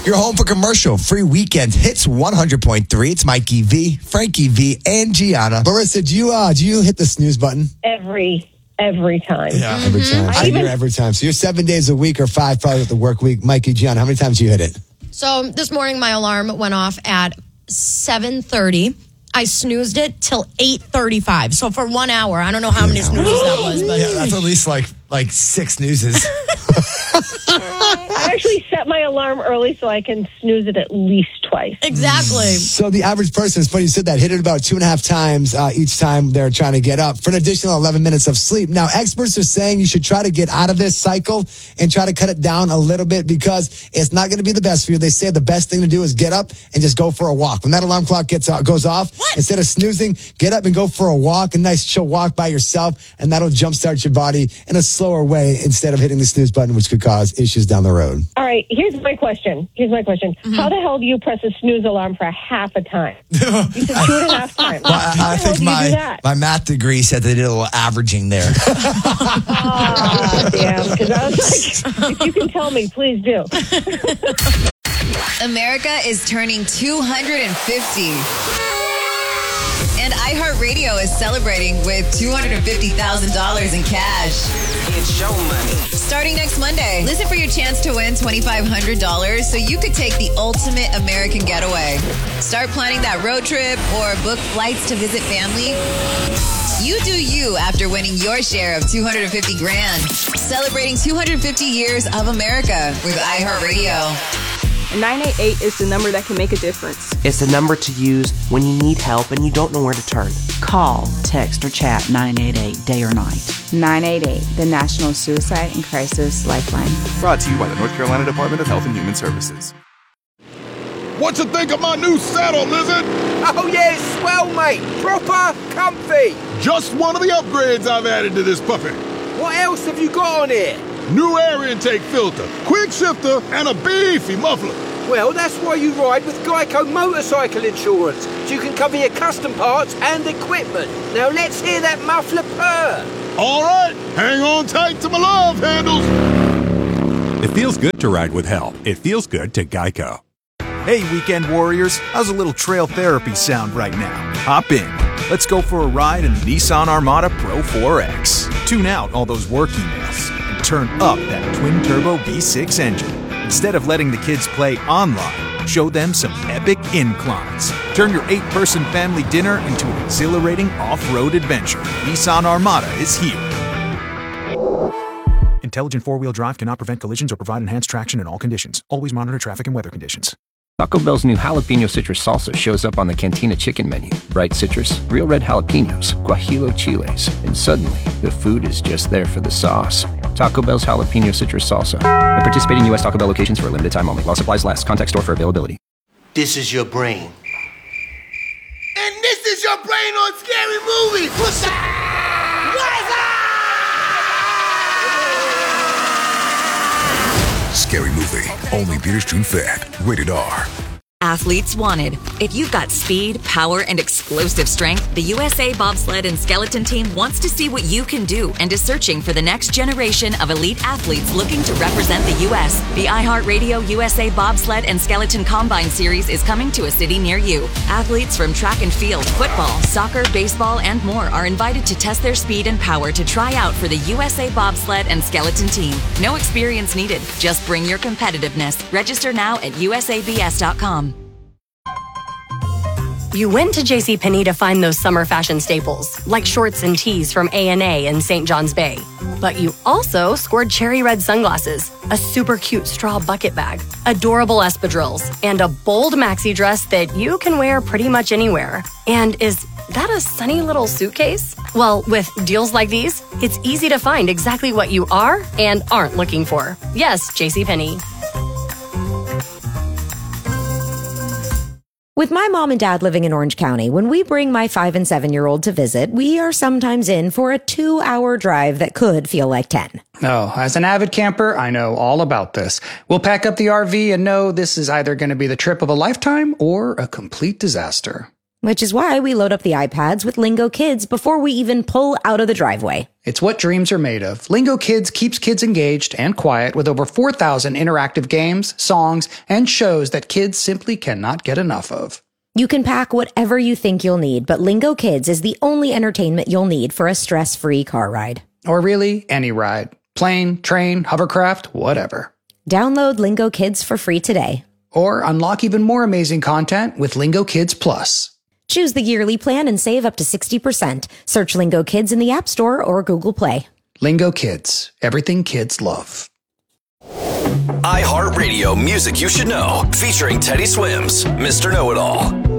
You're home for commercial-free weekend hits 100.3. It's Mikey V, Frankie V, and Gianna. Larissa, do you hit the snooze button? Every time. Yeah, every time. I hear every time. So you're 7 days a week or 5 probably with the work week. Mikey, Gianna, how many times do you hit it? So this morning, my alarm went off at 7:30. I snoozed it till 8:35. So for 1 hour, I don't know how many snoozes that was, but Yeah, that's at least like 6 snoozes. I actually set my alarm early so I can snooze it at least twice. Exactly. So the average person, it's funny you said that, hit it about 2.5 times each time they're trying to get up for an additional 11 minutes of sleep. Now, experts are saying you should try to get out of this cycle and try to cut it down a little bit because it's not going to be the best for you. They say the best thing to do is get up and just go for a walk. When that alarm clock goes off, instead of snoozing, get up and go for a walk, a nice chill walk by yourself, and that'll jumpstart your body in a slower way instead of hitting the snooze button, which could cause issues down the road. All right, here's my question. How the hell do you press a snooze alarm for half a time? You said 2.5 times. Well, I think my math degree said they did a little averaging there. Oh, damn. Because I was like, if you can tell me, please do. America is turning 250. And iHeartRadio is celebrating with $250,000 in cash. It's show money. Starting next Monday, listen for your chance to win $2,500 so you could take the ultimate American getaway. Start planning that road trip or book flights to visit family. You do you after winning your share of 250 grand. Celebrating 250 years of America with iHeartRadio. 988 is the number that can make a difference. It's the number to use when you need help and you don't know where to turn. Call, text, or chat 988 day or night. 988, the National Suicide and Crisis Lifeline. Brought to you by the North Carolina Department of Health and Human Services. What you think of my new saddle, Lizard? Oh yeah, it's swell, mate. Proper comfy. Just one of the upgrades I've added to this puppy. What else have you got on here? New air intake filter, quick shifter, and a beefy muffler. Well, that's why you ride with Geico Motorcycle Insurance. So you can cover your custom parts and equipment. Now let's hear that muffler purr. All right, hang on tight to my love handles. It feels good to ride with help. It feels good to Geico. Hey, weekend warriors, how's a little trail therapy sound right now? Hop in. Let's go for a ride in the Nissan Armada Pro 4X. Tune out all those work emails and turn up that twin-turbo V6 engine. Instead of letting the kids play online, show them some epic inclines. Turn your 8-person family dinner into an exhilarating off-road adventure. Nissan Armada is here. Intelligent four-wheel drive cannot prevent collisions or provide enhanced traction in all conditions. Always monitor traffic and weather conditions. Taco Bell's new jalapeno citrus salsa shows up on the Cantina chicken menu. Bright citrus, real red jalapenos, guajillo chiles, and suddenly the food is just there for the sauce. Taco Bell's jalapeno citrus salsa. At participating U.S. Taco Bell locations for a limited time only. While supplies last. Contact store for availability. This is your brain. And this is your brain on Scary Movie. What's that? What is that? Scary Movie. Only Peter Stream-fed. Rated R. Athletes wanted. If you've got speed, power, and explosive strength, the USA Bobsled and Skeleton Team wants to see what you can do and is searching for the next generation of elite athletes looking to represent the U.S. The iHeartRadio USA Bobsled and Skeleton Combine Series is coming to a city near you. Athletes from track and field, football, soccer, baseball, and more are invited to test their speed and power to try out for the USA Bobsled and Skeleton Team. No experience needed. Just bring your competitiveness. Register now at usabs.com. You went to JCPenney to find those summer fashion staples, like shorts and tees from A&A and St. John's Bay. But you also scored cherry red sunglasses, a super cute straw bucket bag, adorable espadrilles, and a bold maxi dress that you can wear pretty much anywhere. And is that a sunny little suitcase? Well, with deals like these, it's easy to find exactly what you are and aren't looking for. Yes, JCPenney. With my mom and dad living in Orange County, when we bring my 5 and 7-year-old to visit, we are sometimes in for a 2-hour drive that could feel like 10. Oh, as an avid camper, I know all about this. We'll pack up the RV and know this is either going to be the trip of a lifetime or a complete disaster. Which is why we load up the iPads with Lingo Kids before we even pull out of the driveway. It's what dreams are made of. Lingo Kids keeps kids engaged and quiet with over 4,000 interactive games, songs, and shows that kids simply cannot get enough of. You can pack whatever you think you'll need, but Lingo Kids is the only entertainment you'll need for a stress-free car ride. Or really, any ride. Plane, train, hovercraft, whatever. Download Lingo Kids for free today. Or unlock even more amazing content with Lingo Kids Plus. Choose the yearly plan and save up to 60%. Search Lingo Kids in the App Store or Google Play. Lingo Kids. Everything kids love. iHeartRadio Music You Should Know. Featuring Teddy Swims, Mr. Know-It-All.